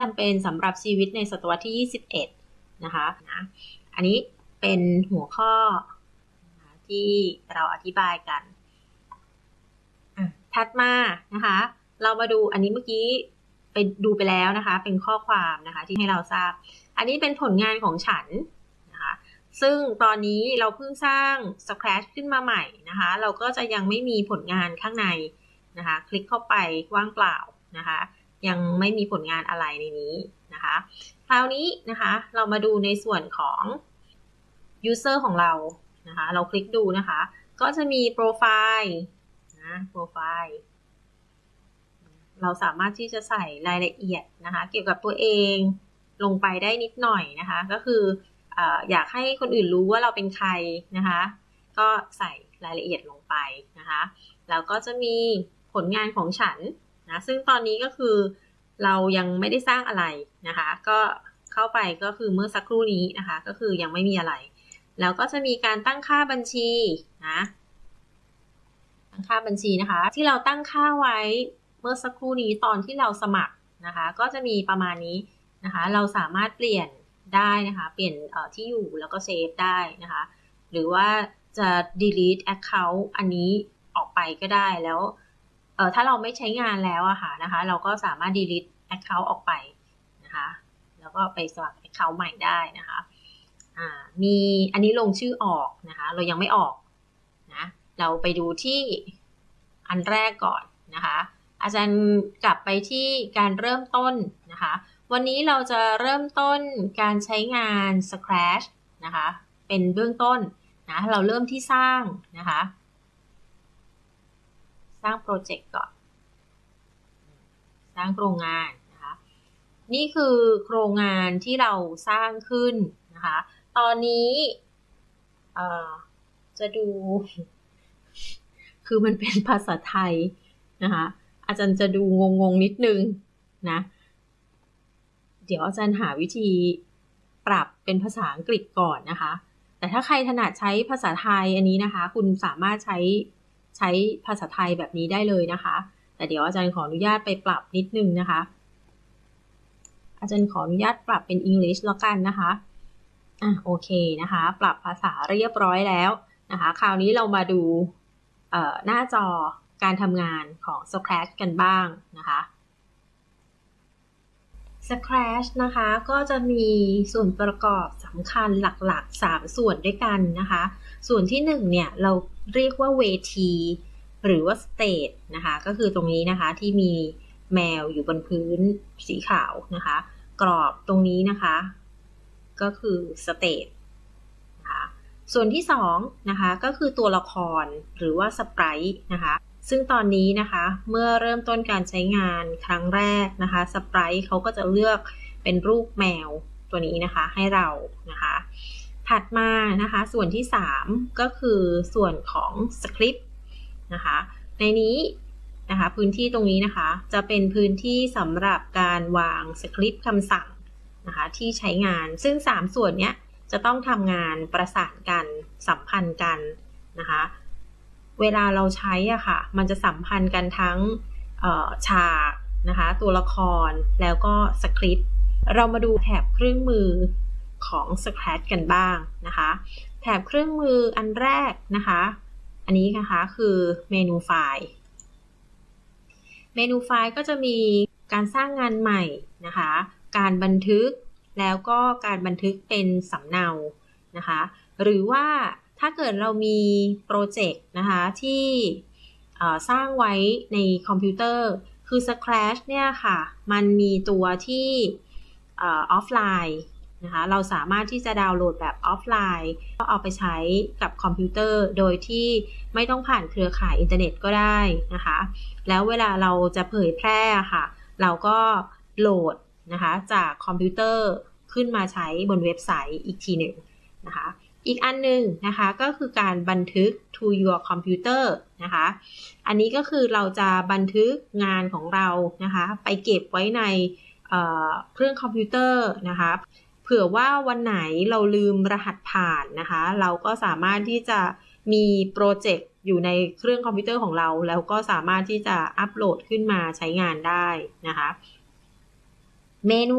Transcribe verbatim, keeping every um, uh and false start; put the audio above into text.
จำเป็นสำหรับชีวิตในศตวรรษที่ยี่สิบเอ็ดนะคะนะอันนี้เป็นหัวข้อที่เราอธิบายกันถัดมานะคะเรามาดูอันนี้เมื่อกี้ไปดูไปแล้วนะคะเป็นข้อความนะคะที่ให้เราทราบอันนี้เป็นผลงานของฉันนะคะซึ่งตอนนี้เราเพิ่งสร้าง Scratch ขึ้นมาใหม่นะคะเราก็จะยังไม่มีผลงานข้างในนะคะคลิกเข้าไปว่างเปล่านะคะยังไม่มีผลงานอะไรในนี้นะคะคราวนี้นะคะเรามาดูในส่วนของ user ของเรานะคะเราคลิกดูนะคะก็จะมีโปรไฟล์นะโปรไฟล์เราสามารถที่จะใส่รายละเอียดนะคะเกี่ยวกับตัวเองลงไปได้นิดหน่อยนะคะก็คืออ่าอยากให้คนอื่นรู้ว่าเราเป็นใครนะคะก็ใส่รายละเอียดลงไปนะคะแล้วก็จะมีผลงานของฉันนะซึ่งตอนนี้ก็คือเรายังไม่ได้สร้างอะไรนะคะก็เข้าไปก็คือเมื่อสักครู่นี้นะคะก็คือยังไม่มีอะไรแล้วก็จะมีการตั้งค่าบัญชีนะตั้งค่าบัญชีนะคะที่เราตั้งค่าไว้เมื่อสักครู่นี้ตอนที่เราสมัครนะคะก็จะมีประมาณนี้นะคะเราสามารถเปลี่ยนได้นะคะเปลี่ยนที่อยู่แล้วก็เซฟได้นะคะหรือว่าจะ delete account อันนี้ออกไปก็ได้แล้วเอ่อถ้าเราไม่ใช้งานแล้วอะค่ะนะคะเราก็สามารถ delete account ออกไปนะคะแล้วก็ไปสมัคร account ใหม่ได้นะคะอ่ามีอันนี้ลงชื่อออกนะคะเรายังไม่ออกนะเราไปดูที่อันแรกก่อนนะคะอาจารย์กลับไปที่การเริ่มต้นนะคะวันนี้เราจะเริ่มต้นการใช้งาน Scratch นะคะเป็นเบื้องต้นนะเราเริ่มที่สร้างนะคะสร้างโปรเจกต์ก่อนสร้างโครงงานนะคะนี่คือโครงงานที่เราสร้างขึ้นนะคะตอนนี้เอ่อจะดูคือมันเป็นภาษาไทยนะคะอาจารย์จะดูงงๆนิดนึงนะเดี๋ยวอาจารย์หาวิธีปรับเป็นภาษาอังกฤษก่อนนะคะแต่ถ้าใครถนัดใช้ภาษาไทยอันนี้นะคะคุณสามารถใช้ใช้ภาษาไทยแบบนี้ได้เลยนะคะแต่เดี๋ยวอาจารย์ขออนุญาตไปปรับนิดนึงนะคะอาจารย์ขออนุญาตปรับเป็น English แล้วกันนะคะอ่ะโอเคนะคะปรับภาษาเรียบร้อยแล้วนะคะคราวนี้เรามาดูหน้าจอการทำงานของ Scratch กันบ้างนะคะ Scratch นะคะก็จะมีส่วนประกอบสำคัญหลักๆสามส่วนด้วยกันนะคะส่วนที่หนึ่งเนี่ยเราเรียกว่าเวทีหรือว่า stage นะคะก็คือตรงนี้นะคะที่มีแมวอยู่บนพื้นสีขาวนะคะกรอบตรงนี้นะคะก็คือ stage นะคะส่วนที่สองนะคะก็คือตัวละครหรือว่า sprite นะคะซึ่งตอนนี้นะคะเมื่อเริ่มต้นการใช้งานครั้งแรกนะคะสไปรท์เขาก็จะเลือกเป็นรูปแมวตัวนี้นะคะให้เรานะคะถัดมานะคะส่วนที่สามก็คือส่วนของสคริปต์นะคะในนี้นะคะพื้นที่ตรงนี้นะคะจะเป็นพื้นที่สำหรับการวางสคริปต์คำสั่งนะคะที่ใช้งานซึ่งสามส่วนนี้จะต้องทำงานประสานกันสัมพันธ์กันนะคะเวลาเราใช้อ่ะค่ะมันจะสัมพันธ์กันทั้งฉากนะคะตัวละครแล้วก็สคริปต์เรามาดูแถบเครื่องมือของ Scratch กันบ้างนะคะแถบเครื่องมืออันแรกนะคะอันนี้นะคะคือเมนูไฟล์เมนูไฟล์ก็จะมีการสร้างงานใหม่นะคะการบันทึกแล้วก็การบันทึกเป็นสำเนานะคะหรือว่าถ้าเกิดเรามีโปรเจกต์นะคะที่สร้างไว้ในคอมพิวเตอร์คือ Scratch เนี่ยค่ะมันมีตัวที่ออฟไลน์นะคะเราสามารถที่จะดาวน์โหลดแบบออฟไลน์ก็เอาไปใช้กับคอมพิวเตอร์โดยที่ไม่ต้องผ่านเครือข่ายอินเทอร์เน็ตก็ได้นะคะแล้วเวลาเราจะเผยแพร่ค่ะเราก็โหลดนะคะจากคอมพิวเตอร์ขึ้นมาใช้บนเว็บไซต์อีกทีหนึ่งนะคะอีกอันหนึ่งนะคะก็คือการบันทึก to your computer นะคะอันนี้ก็คือเราจะบันทึกงานของเรานะคะไปเก็บไว้ในเอ่อเครื่องคอมพิวเตอร์นะคะเผื่อว่าวันไหนเราลืมรหัสผ่านนะคะเราก็สามารถที่จะมีโปรเจกต์อยู่ในเครื่องคอมพิวเตอร์ของเราแล้วก็สามารถที่จะอัปโหลดขึ้นมาใช้งานได้นะคะเมนู